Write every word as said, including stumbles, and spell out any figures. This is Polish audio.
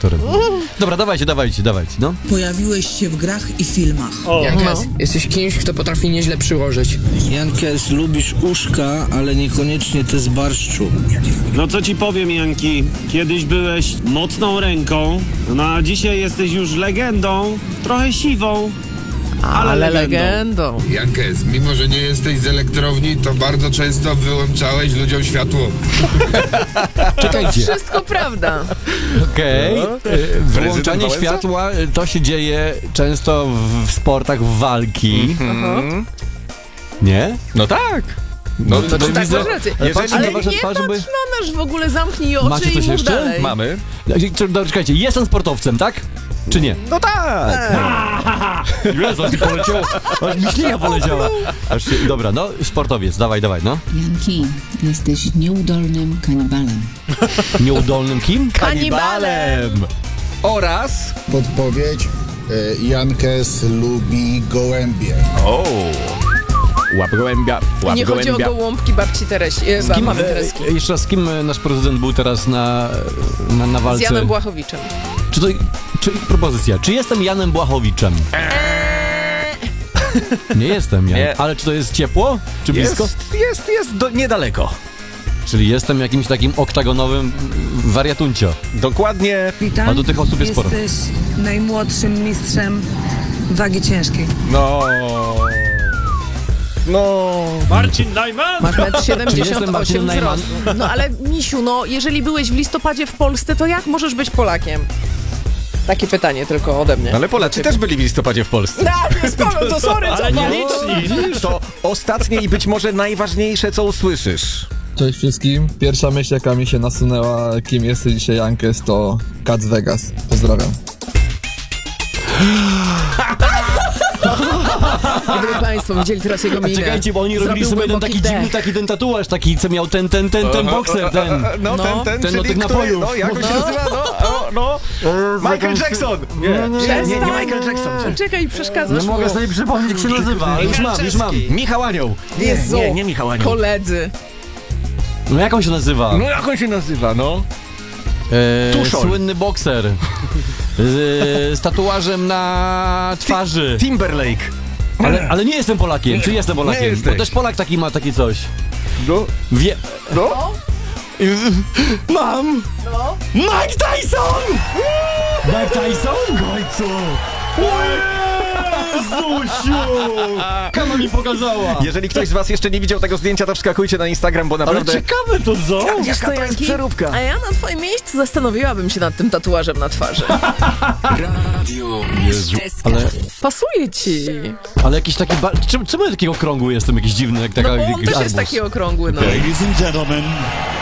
aktorem. Dobra, dawajcie, dawajcie, dawajcie, no. Pojawiłeś się w grach i filmach. O, Jankes, jesteś kimś, kto potrafi nieźle przyłożyć. Jankes, lubisz uszka, ale niekoniecznie te z barszczu. no co ci powiem, Janki, kiedyś byłeś mocną ręką, no a dzisiaj jesteś już legendą, trochę siwą, ale, Ale legendą. legendą. Jankes, mimo że nie jesteś z elektrowni, to bardzo często wyłączałeś ludziom światło. Czekajcie. Wszystko prawda. Okej. Y, Wyłączanie Wałęsa? światła, y, to się dzieje często w, w sportach walki. Mhm. Nie? No tak. No, to to czy Tak, widzę- masz rację. ale patrzcie Ale na wasze nie twarze, patrz by... na nasz w ogóle, zamknij oczy Macie i coś mów jeszcze? dalej. mamy. Dobra, czekajcie, jestem sportowcem, tak? Czy nie? No tak. Jezu, aż mi poleciało, aż mi ślina poleciała. Aż się, dobra, no, sportowiec, dawaj, dawaj, no. Janki, jesteś nieudolnym kanibalem. Nieudolnym kim? Kanibalem. Oraz... Podpowiedź. e, Jankes lubi gołębie. O. Łap gołębia, łap Nie chodzi o gołębia. gołąbki babci Teresi, e, Z kim, mamy e, Tereski. jeszcze raz, z kim e, nasz prezydent był teraz na, na, na Z walce? Janem Błachowiczem. Czy to, czy, propozycja, czy jestem Janem Błachowiczem? Nie jestem Jan, Nie. ale czy to jest ciepło? Czy blisko? Jest, jest, jest do, niedaleko. Czyli jestem jakimś takim oktagonowym wariatuncio. Dokładnie. Witam. A do tych osób jest sporo. Jesteś najmłodszym mistrzem wagi ciężkiej. No... No... Marcin Najman! Masz metr Czy siedemdziesiąt jestem Marcinem osiem Najman? wzrostu. No ale Misiu, no jeżeli byłeś w listopadzie w Polsce, to jak możesz być Polakiem? Takie pytanie tylko ode mnie. Ale Polacy też byli w listopadzie w Polsce. Tak, jest Paweł, to sorry, co Ale nie pan? liczni. To ostatnie i być może najważniejsze, co usłyszysz. Cześć wszystkim. Pierwsza myśl, jaka mi się nasunęła, kim jesteś dzisiaj, Jankes, to Cat z Vegas. Pozdrawiam. Gdyby państwo widzieli teraz jego A minę. czekajcie, bo oni robili Zrobił sobie jeden głęboki taki dziwny, wdech. taki ten tatuaż, taki co miał ten, ten, ten, ten bokser, ten. No, No. ten, ten, Ten czyli od tych który, napojów. no, jak on się No. nazywa, no, no, no. Michael Jackson! Nie, nie, nie, nie Michael Jackson. Czekaj, przeszkadzasz Nie mu. mogę sobie przypomnieć, jak się nazywa, ale już mam, już mam. Michał Anioł. Nie, Jezu. nie, nie Michał Anioł. Koledzy. No jak on się nazywa? No jak on się nazywa, no? Eee, Tuszol. Słynny bokser. Z, z tatuażem na twarzy. Timberlake. Ale, ale nie jestem Polakiem. Czy jestem Polakiem? Nie Bo jesteś. też Polak taki ma takie coś. No, Wie... no. Mam! No. Mike Tyson! Mike Tyson? W końcu! Jezusiu! Kama mi pokazała! Jeżeli ktoś z was jeszcze nie widział tego zdjęcia, to wskakujcie na Instagram, bo Ale naprawdę... ciekawe to co? Wiesz co, to jest Janki? przeróbka. A ja na twoim miejscu zastanowiłabym się nad tym tatuażem na twarzy. Ale, Pasuje ci. ale jakiś taki... Ba... Czemu, czemu ja takiego okrągły jestem? Jakiś dziwny, jak taka... No bo on jakiś też jest arbuz. taki okrągły, no. Ladies and gentlemen,